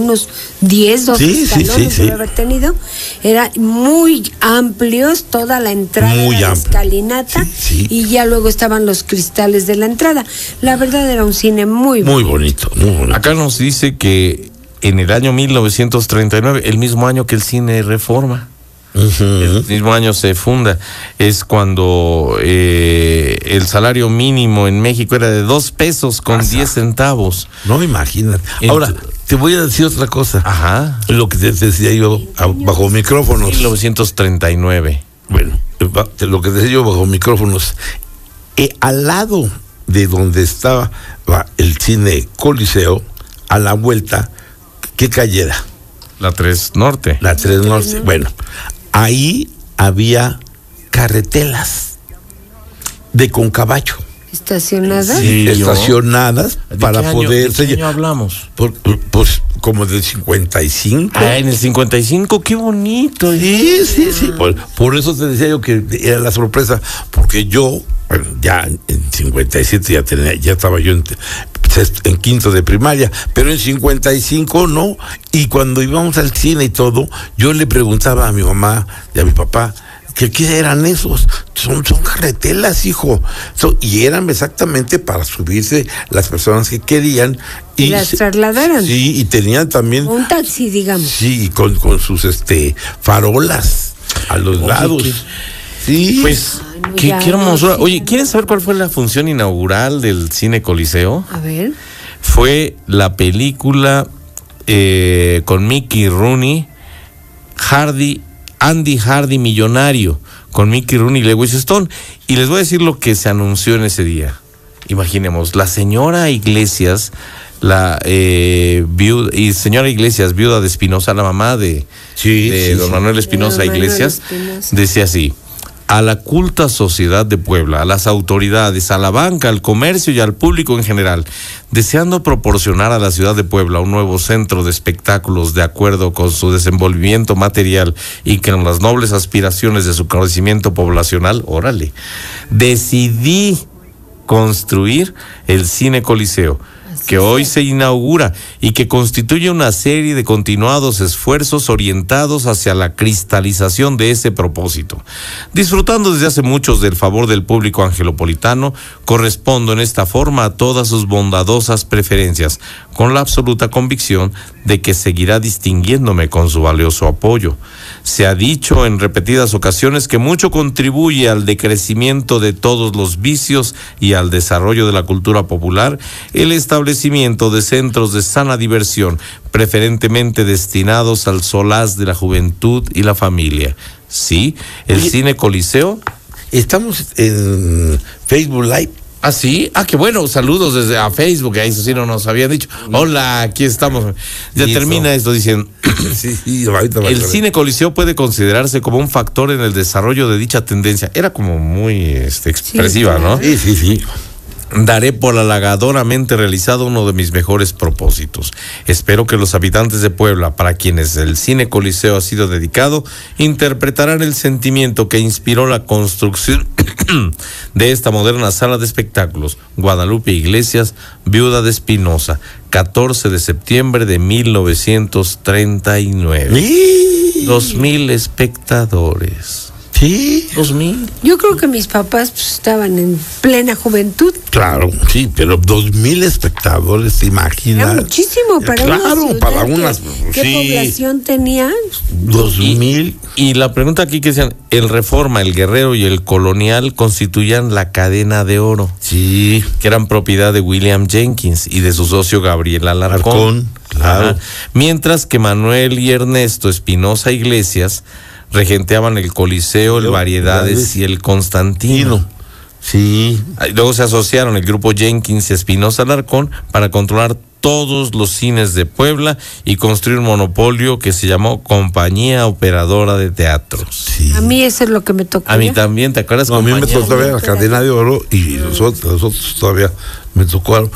unos 10, 12 salones debe haber tenido. Era muy amplios, toda la entrada, la escalinata, y ya luego estaban los cristales de la entrada. La verdad era un cine muy bonito. Acá nos dice que en el año 1939, el mismo año que el Cine Reforma, el mismo año se funda, es cuando el salario mínimo en México era de 2 pesos con 10 centavos. No, imagínate. Ahora, te voy a decir otra cosa. Ajá. Lo que te decía yo bajo micrófonos. 1939. Bueno, lo que decía yo bajo micrófonos. Al lado de donde estaba el Cine Coliseo, a la vuelta, ¿qué calle era? La 3 Norte. La 3 Norte. Bueno, ahí había carretelas de con caballo. ¿Estacionadas? Sí, estacionadas para poder... ¿De qué año hablamos? Pues como del 55. Ah, en el 55, qué bonito. Sí. Por eso te decía yo que era la sorpresa, porque yo, bueno, ya en 57 ya estaba yo en quinto de primaria, pero en 55 no. Y cuando íbamos al cine y todo, yo le preguntaba a mi mamá y a mi papá, ¿qué eran esos? Son carretelas, hijo. Y eran exactamente para subirse las personas que querían. Y las trasladaran. Sí, y tenían también... un taxi, digamos. Sí, con sus farolas a los lados. Sí. Pues, qué hermosura. Oye, ¿quieren saber cuál fue la función inaugural del Cine Coliseo? A ver. Fue la película con Mickey Rooney, Andy Hardy Millonario, con Mickey Rooney y Lewis Stone. Y les voy a decir lo que se anunció en ese día. Imaginemos, la señora Iglesias, señora Iglesias, viuda de Espinosa, la mamá de don Manuel Espinosa Iglesias, decía así: a la culta sociedad de Puebla, a las autoridades, a la banca, al comercio y al público en general, deseando proporcionar a la ciudad de Puebla un nuevo centro de espectáculos de acuerdo con su desenvolvimiento material y con las nobles aspiraciones de su crecimiento poblacional, decidí construir el Cine Coliseo, que hoy se inaugura y que constituye una serie de continuados esfuerzos orientados hacia la cristalización de ese propósito. Disfrutando desde hace muchos del favor del público angelopolitano, correspondo en esta forma a todas sus bondadosas preferencias, con la absoluta convicción de que seguirá distinguiéndome con su valioso apoyo. Se ha dicho en repetidas ocasiones que mucho contribuye al decrecimiento de todos los vicios y al desarrollo de la cultura popular el establecimiento de centros de sana diversión, preferentemente destinados al solaz de la juventud y la familia. Sí, el Cine Coliseo. Estamos en Facebook Live. ¿Ah, sí? Ah, qué bueno, saludos desde a Facebook, eso sí no nos habían dicho. Hola, aquí estamos. Ya termina esto diciendo, el Cine Coliseo puede considerarse como un factor en el desarrollo de dicha tendencia. Era como muy expresiva, ¿no? Sí. Daré por halagadoramente realizado uno de mis mejores propósitos. Espero que los habitantes de Puebla, para quienes el Cine Coliseo ha sido dedicado, interpretarán el sentimiento que inspiró la construcción de esta moderna sala de espectáculos. Guadalupe Iglesias, viuda de Espinosa, 14 de septiembre de 1939. 2,000 espectadores. Sí. 2,000. Yo creo que mis papás estaban en plena juventud. Claro, sí, pero 2,000 espectadores, ¿te imaginas? Era muchísimo para una ciudad. Para unas. ¿Qué población tenía? 2,000. Y la pregunta aquí que decían, el Reforma, el Guerrero y el Colonial constituían la cadena de oro. Sí. Que eran propiedad de William Jenkins y de su socio Gabriel Alarcón. Claro. Ajá. Mientras que Manuel y Ernesto Espinosa Iglesias regenteaban el Coliseo, el Variedades y el Constantino. Sí. Luego se asociaron el grupo Jenkins y Espinosa Alarcón para controlar todos los cines de Puebla y construir un monopolio que se llamó Compañía Operadora de Teatros. Sí. A mí eso es lo que me tocó. A mí también, ¿te acuerdas? No, a mí me tocó todavía la cadena de oro y nosotros todavía me tocó.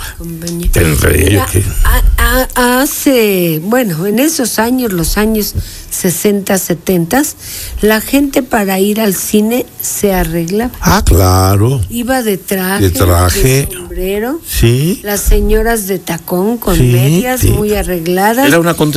En esos años, los años 60, 70, la gente para ir al cine se arreglaba. Ah, claro. Iba de traje. De sombrero. Sí. Las señoras de tacón con medias muy arregladas. Era una